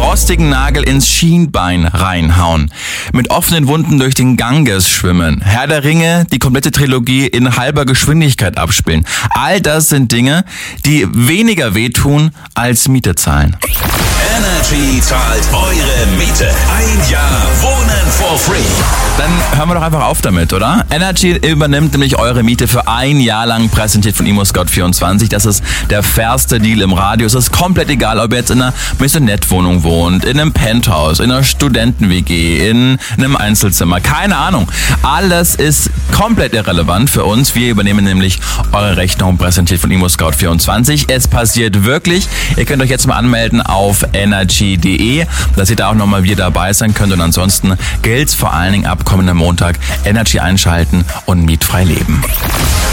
rostigen Nagel ins Schienbein reinhauen, mit offenen Wunden durch den Ganges schwimmen, Herr der Ringe, die komplette Trilogie in halber Geschwindigkeit abspielen. All das sind Dinge, die weniger wehtun als Miete zahlen. Energy zahlt eure Miete. Ein Jahr Wohnen for free. Dann hören wir doch einfach auf damit, oder? Energy übernimmt nämlich eure Miete für ein Jahr lang, präsentiert von ImmoScout24. Das ist der fairste Deal im Radio. Es ist komplett egal, ob ihr jetzt in einer Maisonette-Wohnung wohnt, in einem Penthouse, in einer Studenten-WG, in einem Einzelzimmer. Keine Ahnung. Alles ist komplett irrelevant für uns. Wir übernehmen nämlich eure Rechnung, präsentiert von ImmoScout24. Es passiert wirklich. Ihr könnt euch jetzt mal anmelden auf energy.de, dass ihr da auch nochmal wieder dabei sein könnt. Und ansonsten gilt's vor allen Dingen ab kommenden Montag: Energy einschalten und mietfrei leben.